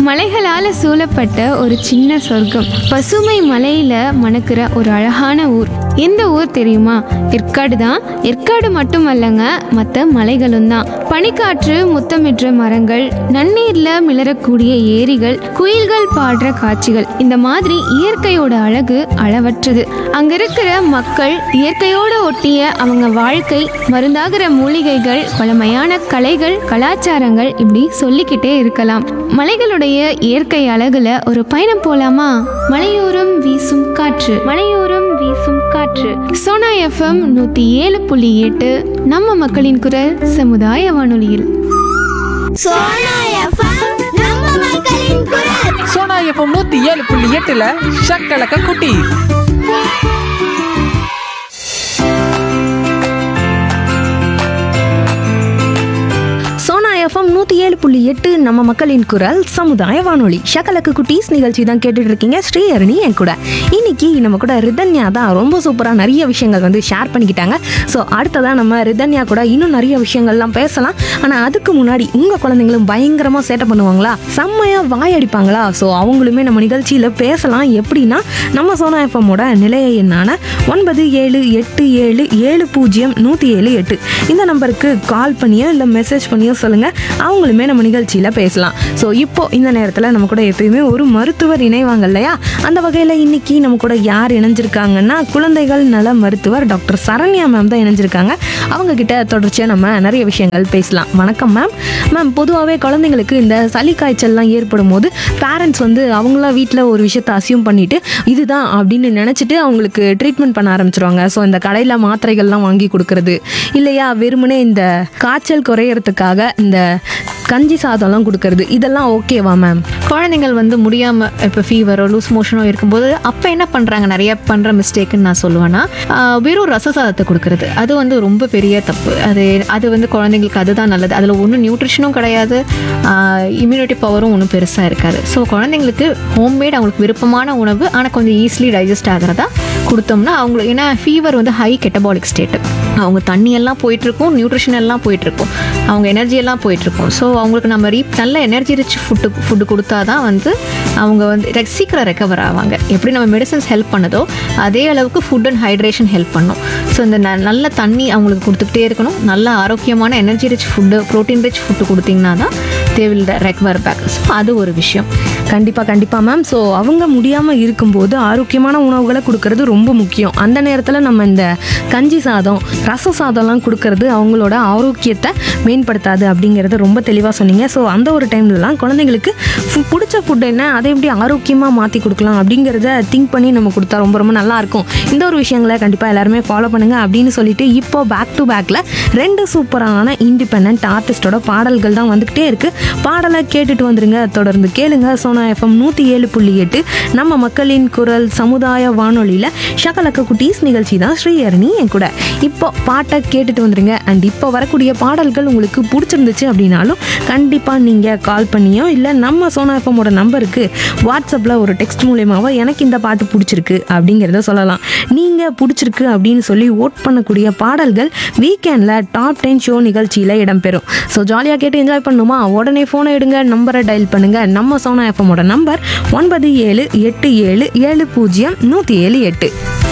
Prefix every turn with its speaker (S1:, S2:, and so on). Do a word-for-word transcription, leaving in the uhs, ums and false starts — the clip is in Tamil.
S1: மலைகளால் சூழப்பட்ட ஒரு சின்ன சொர்க்கம், பசுமை மலையில மணக்கிற ஒரு அழகான ஊர். எந்த ஊர் தெரியுமா? ஏற்காடு தான். ஏற்காடு மட்டுமல்லங்க, மற்ற மலைகளும் தான். பனிக்காற்று முத்தமிடுற மரங்கள், நன்னீர்ல மிளறக்கூடிய ஏரிகள், குயில்கள் பாடுற காட்சிகள், இந்த மாதிரி இயற்கையோட அழகு அளவற்றது. அங்க இருக்கிற மக்கள், இயற்கையோட ஒட்டிய அவங்க வாழ்க்கை, மருந்தாகிற மூலிகைகள், பழமையான கலைகள், கலாச்சாரங்கள், இப்படி சொல்லிக்கிட்டே இருக்கலாம். மலைகளுடைய இயற்கை அழகுல ஒரு பயணம் போலாமா? மலையோரம் வீசும் காற்று, மலையோரம் வீசும் காற்று. சோனா எஃப்எம் நூத்தி ஏழு புள்ளி எட்டு, நம்ம மக்களின் குரல், சமுதாய வானொலியில்.
S2: சோனா எஃப்எம் நம்ம மக்களின் குரல்.
S3: சோனா எஃப்எம் நூத்தி ஏழு புள்ளி எட்டுல ஷக்கலக்க குட்டி.
S4: எஃப்எம் நூற்றி ஏழு புள்ளி எட்டு நம்ம மக்களின் குரல் சமுதாய வானொலி. ஷக்கலக்கு குட்டீஸ் நிகழ்ச்சி தான் கேட்டுட்டு இருக்கீங்க. ஸ்ரீஹரணி என் கூட. இன்னைக்கு நம்ம கூட ரிதன்யா தான் ரொம்ப சூப்பராக நிறைய விஷயங்கள் வந்து ஷேர் பண்ணிக்கிட்டாங்க. ஸோ அடுத்ததான் நம்ம ரிதன்யா கூட இன்னும் நிறைய விஷயங்கள்லாம் பேசலாம். ஆனால் அதுக்கு முன்னாடி உங்கள் குழந்தைங்களும் பயங்கரமாக சேட்டை பண்ணுவாங்களா, செம்மையாக வாயடிப்பாங்களா? ஸோ அவங்களுமே நம்ம நிகழ்ச்சியில் பேசலாம். எப்படின்னா, நம்ம சோனா எஃப்எம்மோட நிலைய எண்ணான ஒன்பது ஏழு எட்டு ஏழு ஏழு பூஜ்ஜியம் நூற்றி ஏழு எட்டு இந்த நம்பருக்கு கால் பண்ணியோ இல்லை மெசேஜ் பண்ணியோ சொல்லுங்கள். அவங்களுமே நம்ம நிகழ்ச்சியில் பேசலாம். ஸோ இப்போ இந்த நேரத்தில் நம்ம கூட எப்பயுமே ஒரு மருத்துவர் இணைவாங்க இல்லையா? அந்த வகையில் இன்னைக்கு நம்ம கூட யார் இணைஞ்சிருக்காங்கன்னா, குழந்தைகள் நல மருத்துவர் டாக்டர் சரண்யா மேம் தான் இணைஞ்சிருக்காங்க. அவங்க கிட்ட தொடர்ச்சியாக நம்ம நிறைய விஷயங்கள் பேசலாம். வணக்கம் மேம். மேம், பொதுவாகவே குழந்தைங்களுக்கு இந்த சளி காய்ச்சல்லாம் ஏற்படும் போது பேரண்ட்ஸ் வந்து அவங்களா வீட்டில் ஒரு விஷயத்தை அசியூம் பண்ணிட்டு இதுதான் அப்படின்னு நினச்சிட்டு அவங்களுக்கு ட்ரீட்மெண்ட் பண்ண ஆரம்பிச்சிருவாங்க. ஸோ இந்த கடையில் மாத்திரைகள்லாம் வாங்கி கொடுக்கறது இல்லையா, வெறுமனே இந்த காய்ச்சல் குறையறதுக்காக இந்த கஞ்சி சாதம்லாம் கொடுக்கறது, இதெல்லாம் ஓகேவா மேம்?
S5: குழந்தைங்கள் வந்து முடியாமல் இப்போ ஃபீவரோ லூஸ் மோஷனோ இருக்கும்போது அப்போ என்ன பண்ணுறாங்க, நிறைய பண்ணுற மிஸ்டேக்குன்னு நான் சொல்லுவேன்னா, வெறும் ரச சாதத்தை கொடுக்கறது, அது வந்து ரொம்ப பெரிய தப்பு. அது அது வந்து குழந்தைங்களுக்கு அதுதான் நல்லது. அதில் ஒன்றும் நியூட்ரிஷனும் கிடையாது, இம்யூனிட்டி பவரும் ஒன்றும் பெருசாக இருக்காது. ஸோ குழந்தைங்களுக்கு ஹோம்மேட் அவங்களுக்கு விருப்பமான உணவு, ஆனால் கொஞ்சம் ஈஸிலி டைஜஸ்ட் ஆகிறதா கொடுத்தோம்னா அவங்களுக்கு, ஏன்னா ஃபீவர் வந்து ஹை கெட்டபாலிக் ஸ்டேட்டு, அவங்க தண்ணியெல்லாம் போயிட்டுருக்கும், நியூட்ரிஷன் எல்லாம் போயிட்டுருக்கும், அவங்க எனர்ஜியெல்லாம் போயிட்டுருக்கும். ஸோ அவங்களுக்கு நம்ம ரீ நல்ல எனர்ஜி ரிச் ஃபுட்டு ஃபுட்டு கொடுத்தா தான் வந்து அவங்க வந்து சீக்கிரம் ரெக்கவர் ஆவாங்க. எப்படி நம்ம மெடிசன்ஸ் ஹெல்ப் பண்ணுதோ அதே அளவுக்கு ஃபுட் அண்ட் ஹைட்ரேஷன் ஹெல்ப் பண்ணும். ஸோ இந்த ந நல்ல தண்ணி அவங்களுக்கு கொடுத்துக்கிட்டே இருக்கணும். நல்ல ஆரோக்கியமான energy rich food, protein rich food கொடுத்திங்கன்னா தான் they will recover back. So அது ஒரு விஷயம்.
S4: கண்டிப்பாக கண்டிப்பாக மேம். ஸோ அவங்க முடியாமல் இருக்கும்போது ஆரோக்கியமான உணவுகளை கொடுக்கறது ரொம்ப முக்கியம். அந்த நேரத்தில் நம்ம இந்த கஞ்சி சாதம், ரச சாதம்லாம் கொடுக்கறது அவங்களோட ஆரோக்கியத்தை மேம்படுத்தாது அப்படிங்கிறத ரொம்ப தெளிவாக சொன்னீங்க. ஸோ அந்த ஒரு டைம்லலாம் குழந்தைங்களுக்கு பிடிச்ச ஃபுட் என்ன, அதை எப்படி ஆரோக்கியமாக மாற்றி கொடுக்கலாம் அப்படிங்கிறத திங்க் பண்ணி நம்ம கொடுத்தா ரொம்ப ரொம்ப நல்லாயிருக்கும். இந்த ஒரு விஷயங்களை கண்டிப்பாக எல்லாருமே ஃபாலோ பண்ணுங்கள் அப்படின்னு சொல்லிட்டு இப்போ பேக் டு பேக்கில் ரெண்டு சூப்பரான இண்டிபெண்ட் ஆர்டிஸ்டோட பாடல்கள் தான் வந்துக்கிட்டே இருக்குது. பாடலை கேட்டுட்டு வந்துருங்க. தொடர்ந்து கேளுங்க. சோனா எஃப்எம் நூற்றி ஏழு புள்ளி எட்டு நம்ம மக்களின் குரல் சமுதாய வானொலியில் ஷக்கலக்க குட்டீஸ் நிகழ்ச்சி தான் ஸ்ரீஹரணி என் கூட. இப்போ பாட்டை கேட்டுட்டு வந்துருங்க. அண்ட் இப்போ வரக்கூடிய பாடல்கள் உங்களுக்கு பிடிச்சிருந்துச்சு அப்படின்னாலும் கண்டிப்பாக நீங்கள் கால் பண்ணியோ இல்லை நம்ம சோனா எஃப்எம்மோட நம்பருக்கு வாட்ஸ்அப்பில் ஒரு டெக்ஸ்ட் மூலியமாவோ எனக்கு இந்த பாட்டு பிடிச்சிருக்கு அப்படிங்கிறத சொல்லலாம். நீங்கள் பிடிச்சிருக்கு அப்படின்னு சொல்லி ஓட் பண்ணக்கூடிய பாடல்கள் வீக்கெண்டில் டாப் டென் ஷோ நிகழ்ச்சியில் இடம்பெறும். ஸோ ஜாலியாக கேட்டு என்ஜாய் பண்ணுமா? உடனே ஃபோனை எடுங்க, நம்பரை டயல் பண்ணுங்கள். நம்ம சோனா எஃப்எம்மோட நம்பர் ஒன்பது ஏழு எட்டு ஏழு ஏழு பூஜ்ஜியம் நூற்றி ஏழு எட்டு.